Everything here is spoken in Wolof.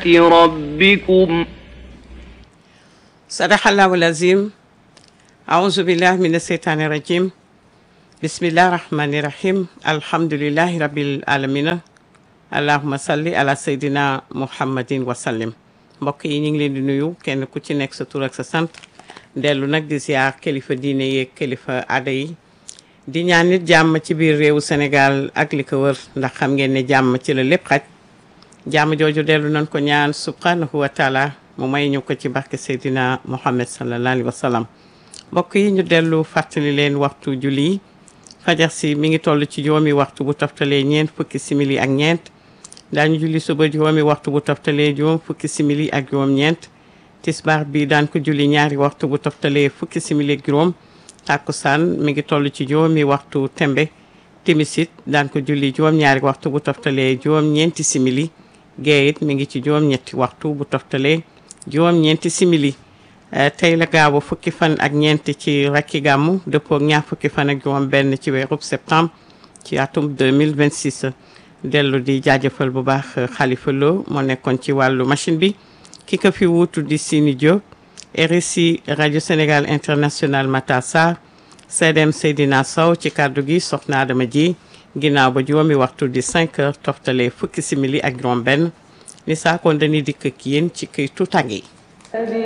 ربكم صدق الله العظيم أعوذ بالله من الشيطان الرجيم بسم الله الرحمن الرحيم الحمد لله رب العالمين اللهم صل على سيدنا محمد وسلم mbokk yi ñu ngi leen di nuyu kenn ku ci nekk sa tur ak sa sant dellu nag di ziar kilifa diine yeeg kilifa aada yi di ñaan nit jàmm ci biir réewu Sénégal ak li ko wër ndax xam ngeen ne jàmm ci la lépp xaj jàmm jooju dellu nañ ko ñaan subhanahu wa taala mu may ñu ko ci barke Seydina Muhammad sallallahu alayhi wa sallam mbokk yi ñu dellu fàttali leen waxtu julli fajar si mi ngi toll ci juróomi waxtu bu toftalee ñeent fukki simili ak ñeent daañu julli suba juróomi waxtu bu toftalee juróom fukki simili ak juróom ñeent tisbaar bi daan ko julli ñaari waxtu bu toftalee fukki simili ak juróom takkusaan mi ngi toll ci juróomi waxtu tembe timisit daan ko julli juróom ñaari waxtu bu toftalee juróom ñeenti simili géeyit mi ngi ci juróom ñetti waxtu bu toftalee juróom ñeenti simili tey la gaawu fukki fan ak ñeent ci rakki gàmmu dëppoo ak ñaar fukki fan ak juróom benn ci weerub septembre ci atum 2026 dellu di jaajëfal bu baax Khalifa Lo moo nekkoon ci wàllu machine bi ki ko fi wuutu di Sini Diop RSI rajo Sénégal International Matar Sarr CDM Seydina Sow ci kàddu gi soxna Adama ji ginnaaw ba juróomi waxtu di 5 heures toftale fukki simili ak juróom benn ni saakoon dañuy dikk ak yéen ci këytu tàgg yi